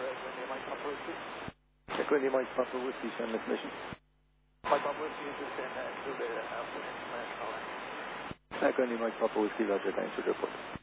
Echo India Mike Papa Whiskey, send this mission. Mike Papa Whiskey, descend to Beta Alpha International. Echo India Mike Papa Whiskey, Roger, thanks for the report.